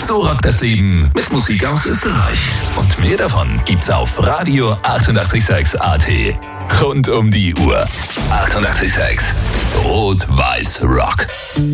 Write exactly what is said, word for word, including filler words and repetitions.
So rockt das Leben mit Musik aus Österreich. Und mehr davon gibt's auf Radio achtundachtzig Komma sechs A T. Rund um die Uhr. achtundachtzig Komma sechs. Rot-Weiß Rock.